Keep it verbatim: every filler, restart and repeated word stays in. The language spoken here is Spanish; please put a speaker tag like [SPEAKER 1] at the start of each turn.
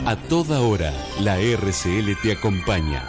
[SPEAKER 1] A toda hora, la R C L te acompaña.